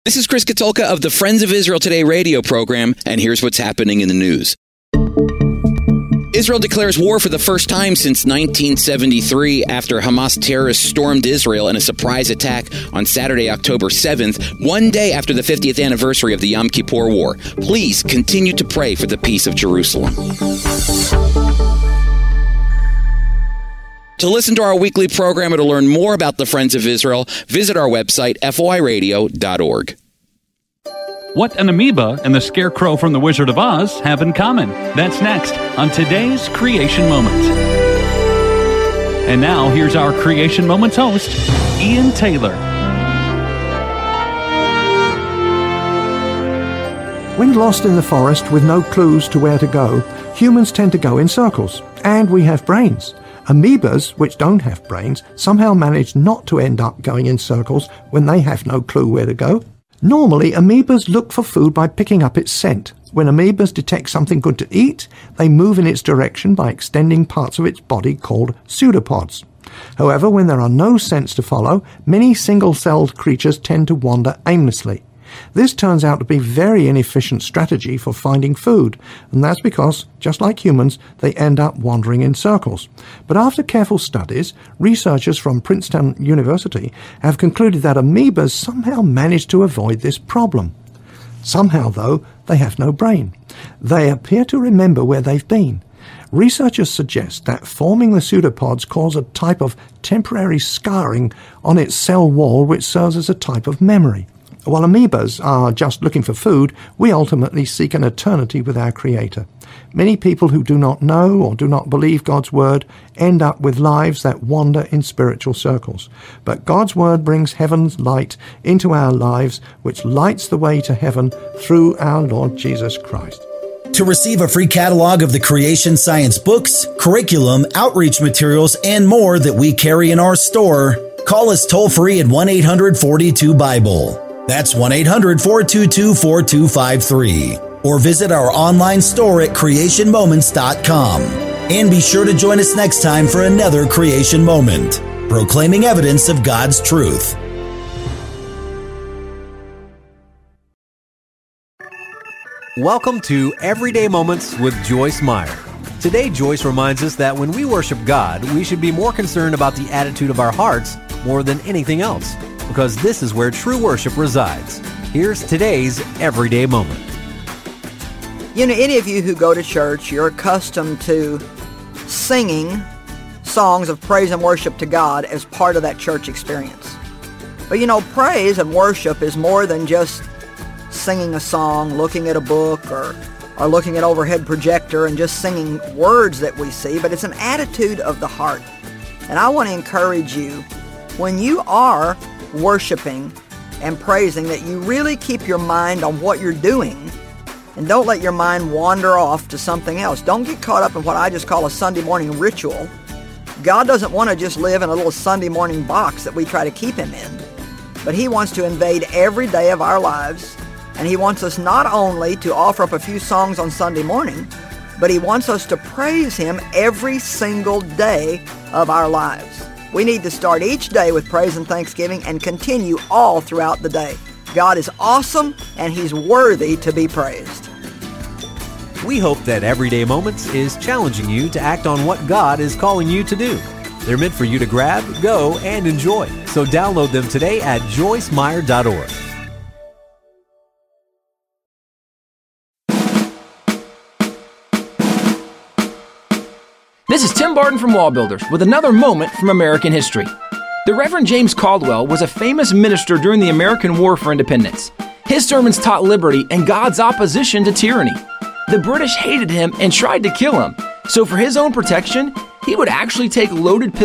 This is Chris Katulka of the Friends of Israel Today radio program, and here's what's happening in the news. Israel declares war for the first time since 1973 after Hamas terrorists stormed Israel in a surprise attack on Saturday, October 7th, one day after the 50th anniversary of the Yom Kippur War. Please continue to pray for the peace of Jerusalem. To listen to our weekly program or to learn more about the Friends of Israel, visit our website, foiradio.org. What an amoeba and the scarecrow from The Wizard of Oz have in common. That's next on today's Creation Moment. And now, here's our Creation Moments host, Ian Taylor. When lost in the forest with no clues to where to go, humans tend to go in circles. And we have brains. Amoebas, which don't have brains, somehow manage not to end up going in circles when they have no clue where to go. Normally, amoebas look for food by picking up its scent. When amoebas detect something good to eat, they move in its direction by extending parts of its body called pseudopods. However, when there are no scents to follow, many single-celled creatures tend to wander aimlessly. This turns out to be a very inefficient strategy for finding food, and that's because, just like humans, they end up wandering in circles. But after careful studies, researchers from Princeton University have concluded that amoebas somehow manage to avoid this problem. Somehow, though, they have no brain. They appear to remember where they've been. Researchers suggest that forming the pseudopods cause a type of temporary scarring on its cell wall which serves as a type of memory. While amoebas are just looking for food, we ultimately seek an eternity with our Creator. Many people who do not know or do not believe God's Word end up with lives that wander in spiritual circles. But God's Word brings heaven's light into our lives, which lights the way to heaven through our Lord Jesus Christ. To receive a free catalog of the creation science books, curriculum, outreach materials, and more that we carry in our store, call us toll-free at 1-800-42-BIBLE. That's 1-800-422-4253. Or visit our online store at creationmoments.com. And be sure to join us next time for another Creation Moment, proclaiming evidence of God's truth. Welcome to Everyday Moments with Joyce Meyer. Today, Joyce reminds us that when we worship God, we should be more concerned about the attitude of our hearts more than anything else, because this is where true worship resides. Here's today's Everyday Moment. You know, any of you who go to church, you're accustomed to singing songs of praise and worship to God as part of that church experience. But you know, praise and worship is more than just singing a song, looking at a book, or looking at an overhead projector and just singing words that we see, but it's an attitude of the heart. And I want to encourage you, when you are worshiping and praising, that you really keep your mind on what you're doing and don't let your mind wander off to something else. Don't get caught up in what I just call a Sunday morning ritual. God doesn't want to just live in a little Sunday morning box that we try to keep Him in, but He wants to invade every day of our lives, and He wants us not only to offer up a few songs on Sunday morning, but He wants us to praise Him every single day of our lives. We need to start each day with praise and thanksgiving and continue all throughout the day. God is awesome, and He's worthy to be praised. We hope that Everyday Moments is challenging you to act on what God is calling you to do. They're meant for you to grab, go, and enjoy. So download them today at joycemeyer.org. This is Tim Barton from Wall Builders with another moment from American history. The Reverend James Caldwell was a famous minister during the American War for Independence. His sermons taught liberty and God's opposition to tyranny. The British hated him and tried to kill him, so for his own protection, he would actually take loaded pistols